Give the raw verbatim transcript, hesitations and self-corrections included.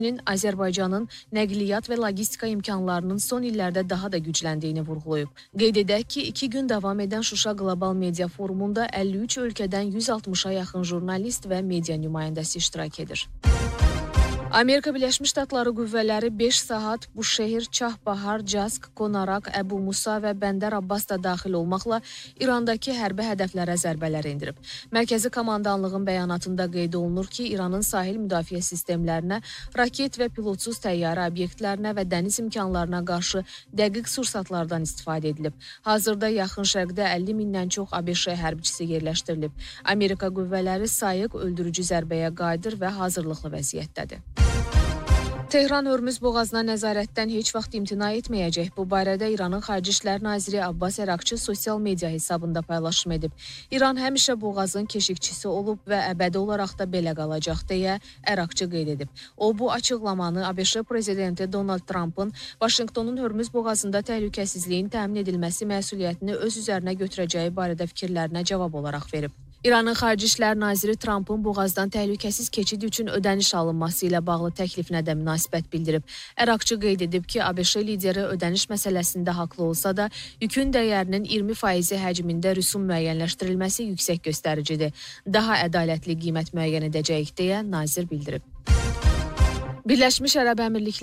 Azərbaycanın nəqliyyat və logistika imkanlarının son illərdə daha da gücləndiyini vurğulayıb. Qeyd edək ki, iki gün davam edən Şuşa Qlobal Media Forumunda əlli üç ölkədən yüz altmışa yaxın jurnalist və media nümayəndəsi iştirak edir. Amerika Birləşmiş Ştatları qüvvələri beş saat Buşehir, Çahbahar, Cask, Konarak, Əbu Musa və Bəndər Abbas da daxil olmaqla İrandakı hərbi hədəflərə zərbələr endirib. Mərkəzi komandanlığın bəyanatında qeyd olunur ki, İranın sahil müdafiə sistemlərinə, raket və pilotsuz təyyarə obyektlərinə və dəniz imkanlarına qarşı dəqiq sursatlardan istifadə edilib. Hazırda Yaxın Şərqdə əlli mindən çox ABŞ hərbçisi yerləşdirilib. Amerika qüvvələri sayıq öldürücü zərbəyə qadir və hazırlıqlı vəziyyətdədir. Tehran Hörmüz boğazına nəzarətdən heç vaxt imtina etməyəcək. Bu barədə İranın Xarici İşlər Naziri Abbas Əraqçı sosial media hesabında paylaşım edib. İran həmişə boğazın keşikçisi olub və əbədi olaraq da belə qalacaq deyə Əraqçı qeyd edib. O, bu açıqlamanı ABŞ prezidenti Donald Trump'ın Vaşinqtonun Hörmüz boğazında təhlükəsizliyin təmin edilməsi məsuliyyətini öz üzərinə götürəcəyi barədə fikirlərinə cavab olaraq verib. İranın Xarici İşlər Naziri Trump'ın boğazdan təhlükəsiz keçid üçün ödəniş alınması ilə bağlı təklifinə də münasibət bildirib. Əraqçı qeyd edib ki, ABŞ lideri ödəniş məsələsində haqlı olsa da, yükün dəyərinin iyirmi faizi həcmində rüsum müəyyənləşdirilməsi yüksək göstəricidir. Daha ədalətli qiymət müəyyən edəcəyik deyə nazir bildirib. Birləşmiş Ərəb Əmirlikləri